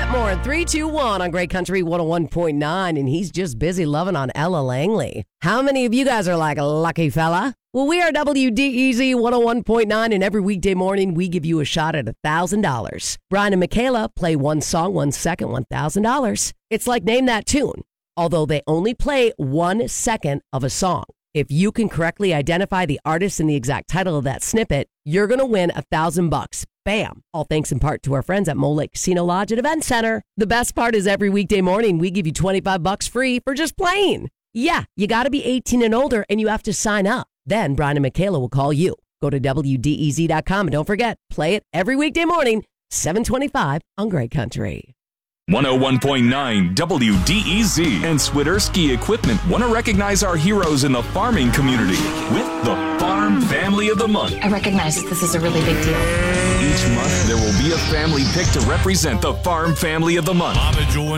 that more in 3, 2, 1 on Great Country 101.9, and he's just busy loving on Ella Langley. How many of you guys are like, lucky fella? Well, we are WDEZ 101.9, and every weekday morning we give you a shot at $1,000. Brian and Michaela play one song, 1 second, $1,000. It's like Name That Tune, although they only play 1 second of a song. If you can correctly identify the artist and the exact title of that snippet, you're going to win $1,000. Bam! All thanks in part to our friends at Mole Lake Casino Lodge and Event Center. The best part is every weekday morning we give you $25 free for just playing. Yeah, you got to be 18 and older and you have to sign up. Then Brian and Michaela will call you. Go to WDEZ.com and don't forget, play it every weekday morning, 7:25 on Great Country. 101.9 WDEZ and Swiderski Equipment want to recognize our heroes in the farming community with the Farm Family of the Month. I recognize that this is a really big deal. Each month, there will be a family pick to represent the Farm Family of the Month.